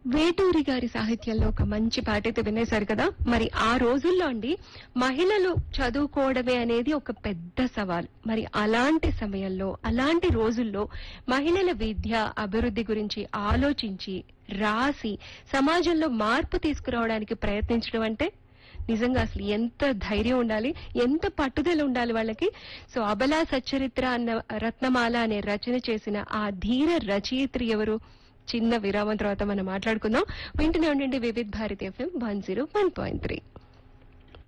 వేటూరి గారి సాహిత్యంలో ఒక మంచి పాట అయితే వినేశారు కదా. మరి ఆ రోజుల్లో అండి మహిళలు చదువుకోవడమే అనేది ఒక పెద్ద సవాల్. మరి అలాంటి సమయంలో అలాంటి రోజుల్లో మహిళల విద్య అభివృద్ధి గురించి ఆలోచించి రాసి సమాజంలో మార్పు తీసుకురావడానికి ప్రయత్నించడం అంటే నిజంగా అసలు ఎంత ధైర్యం ఉండాలి, ఎంత పట్టుదల ఉండాలి వాళ్ళకి. సో అబలా సచ్చరిత్ర అన్న రత్నమాల అనే రచన చేసిన ఆ ధీర రచయిత్రి ఎవరు? చిన్న విరామం తర్వాత మనం మాట్లాడుకుందాం. వింటూనే ఉండండి వివిధ్ భారతి FM 101.3.